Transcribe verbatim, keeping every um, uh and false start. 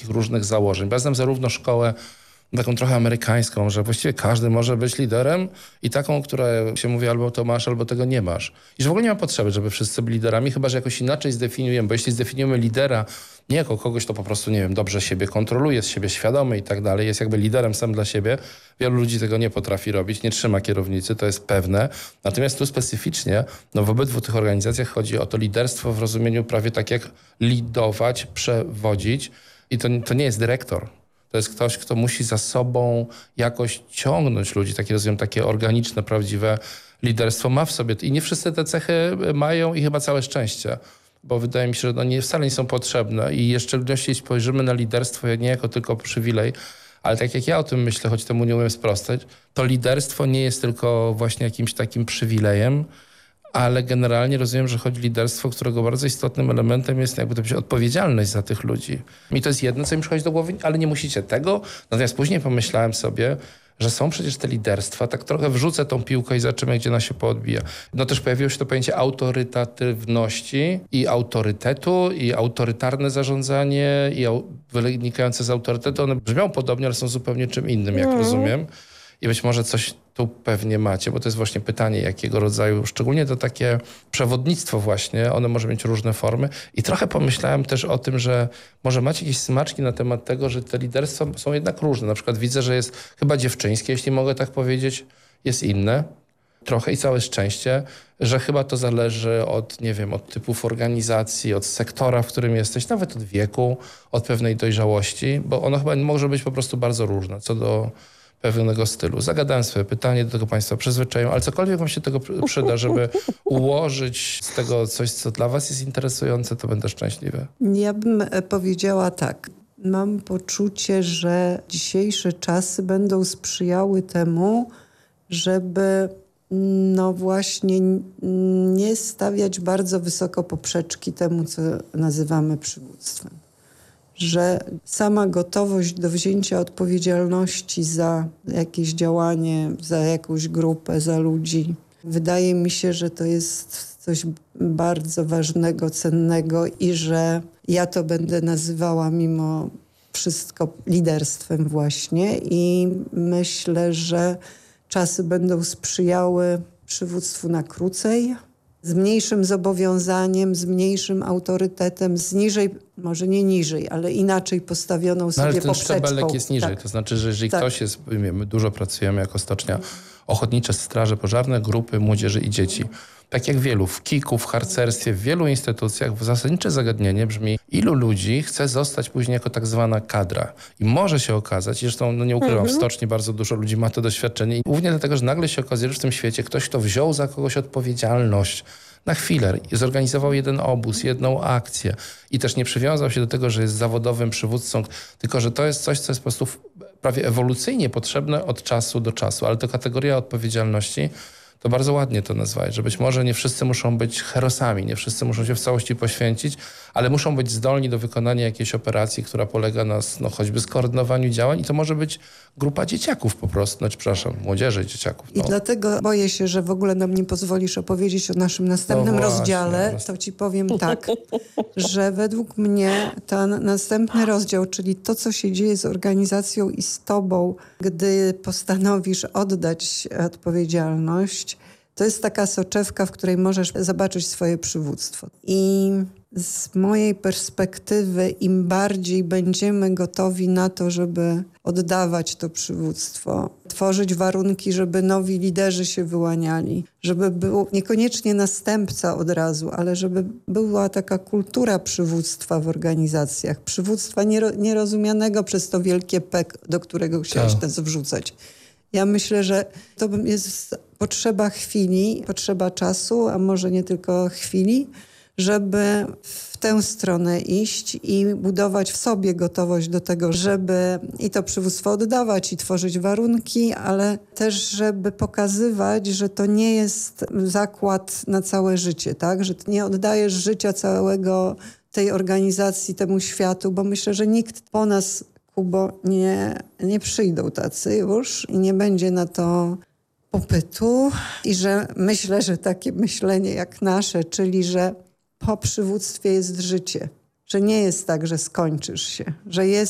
różnych założeń. Bo ja znam zarówno szkołę taką trochę amerykańską, że właściwie każdy może być liderem i taką, która się mówi albo to masz, albo tego nie masz. I że w ogóle nie ma potrzeby, żeby wszyscy byli liderami, chyba że jakoś inaczej zdefiniujemy, bo jeśli zdefiniujemy lidera nie jako kogoś, kto po prostu, nie wiem, dobrze siebie kontroluje, jest siebie świadomy i tak dalej, jest jakby liderem sam dla siebie. Wielu ludzi tego nie potrafi robić, nie trzyma kierownicy, to jest pewne. Natomiast tu specyficznie, no w obydwu tych organizacjach chodzi o to liderstwo w rozumieniu prawie tak jak lidować, przewodzić i to, to nie jest dyrektor. To jest ktoś, kto musi za sobą jakoś ciągnąć ludzi. Takie, rozumiem, takie organiczne, prawdziwe liderstwo ma w sobie. I nie wszyscy te cechy mają i chyba całe szczęście. Bo wydaje mi się, że no nie, wcale nie są potrzebne. I w szczególności jeśli spojrzymy na liderstwo nie jako tylko przywilej, ale tak jak ja o tym myślę, choć temu nie umiem sprostać, to liderstwo nie jest tylko właśnie jakimś takim przywilejem, ale generalnie rozumiem, że chodzi o liderstwo, którego bardzo istotnym elementem jest jakby to być odpowiedzialność za tych ludzi. Mi to jest jedno, co mi przychodzi do głowy, ale nie musicie tego. Natomiast później pomyślałem sobie, że są przecież te liderstwa, tak trochę wrzucę tą piłkę i zobaczymy, gdzie ona się poodbija. No też pojawiło się to pojęcie autorytatywności i autorytetu i autorytarne zarządzanie i wynikające z autorytetu. One brzmią podobnie, ale są zupełnie czym innym, jak mm. rozumiem. I być może coś tu pewnie macie, bo to jest właśnie pytanie, jakiego rodzaju, szczególnie to takie przewodnictwo właśnie, one może mieć różne formy. I trochę pomyślałem też o tym, że może macie jakieś smaczki na temat tego, że te liderstwa są jednak różne. Na przykład widzę, że jest chyba dziewczyńskie, jeśli mogę tak powiedzieć, jest inne. Trochę i całe szczęście, że chyba to zależy od, nie wiem, od typów organizacji, od sektora, w którym jesteś, nawet od wieku, od pewnej dojrzałości, bo ono chyba może być po prostu bardzo różne co do pewnego stylu. Zagadałem swoje pytanie, do tego Państwa przyzwyczają, ale cokolwiek Wam się tego przyda, żeby ułożyć z tego coś, co dla Was jest interesujące, to będę szczęśliwy. Ja bym powiedziała tak. Mam poczucie, że dzisiejsze czasy będą sprzyjały temu, żeby no właśnie nie stawiać bardzo wysoko poprzeczki temu, co nazywamy przywództwem. Że sama gotowość do wzięcia odpowiedzialności za jakieś działanie, za jakąś grupę, za ludzi. Wydaje mi się, że to jest coś bardzo ważnego, cennego i że ja to będę nazywała mimo wszystko liderstwem właśnie i myślę, że czasy będą sprzyjały przywództwu na krócej, z mniejszym zobowiązaniem, z mniejszym autorytetem, z niżej, może nie niżej, ale inaczej postawioną no, sobie ale ten poprzeczką. szczebelek jest niżej, tak. To znaczy, że jeżeli tak. ktoś jest, my dużo pracujemy jako stocznia, ochotnicze straże pożarne, grupy młodzieży i dzieci. Tak jak wielu, w kiku, w harcerstwie, w wielu instytucjach zasadnicze zagadnienie brzmi, ilu ludzi chce zostać później jako tak zwana kadra. I może się okazać, zresztą no nie ukrywam, mhm. w stoczni bardzo dużo ludzi ma to doświadczenie i głównie dlatego, że nagle się okazuje, że w tym świecie ktoś, kto wziął za kogoś odpowiedzialność na chwilę, zorganizował jeden obóz, jedną akcję i też nie przywiązał się do tego, że jest zawodowym przywódcą, tylko że to jest coś, co jest po prostu prawie ewolucyjnie potrzebne od czasu do czasu, ale to kategoria odpowiedzialności to bardzo ładnie to nazwałeś, że być może nie wszyscy muszą być herosami, nie wszyscy muszą się w całości poświęcić, ale muszą być zdolni do wykonania jakiejś operacji, która polega na no, choćby skoordynowaniu działań i to może być grupa dzieciaków po prostu, znaczy, przepraszam, młodzieży, dzieciaków. No. I dlatego boję się, że w ogóle nam nie pozwolisz opowiedzieć o naszym następnym no właśnie, rozdziale. To ci powiem tak, że według mnie ten następny rozdział, czyli to, co się dzieje z organizacją i z tobą, gdy postanowisz oddać odpowiedzialność, to jest taka soczewka, w której możesz zobaczyć swoje przywództwo. I z mojej perspektywy, im bardziej będziemy gotowi na to, żeby oddawać to przywództwo, tworzyć warunki, żeby nowi liderzy się wyłaniali, żeby był niekoniecznie następca od razu, ale żeby była taka kultura przywództwa w organizacjach. Przywództwa niero, nierozumianego przez to wielkie P, do którego chciałeś tak. nas wrzucać. Ja myślę, że to jest potrzeba chwili, potrzeba czasu, a może nie tylko chwili, żeby w tę stronę iść i budować w sobie gotowość do tego, żeby i to przywództwo oddawać i tworzyć warunki, ale też żeby pokazywać, że to nie jest zakład na całe życie, tak? Że nie oddajesz życia całego tej organizacji temu światu, bo myślę, że nikt po nas, Kubo, nie, nie przyjdą tacy już i nie będzie na to popytu i że myślę, że takie myślenie jak nasze, czyli że po przywództwie jest życie, że nie jest tak, że skończysz się, że jest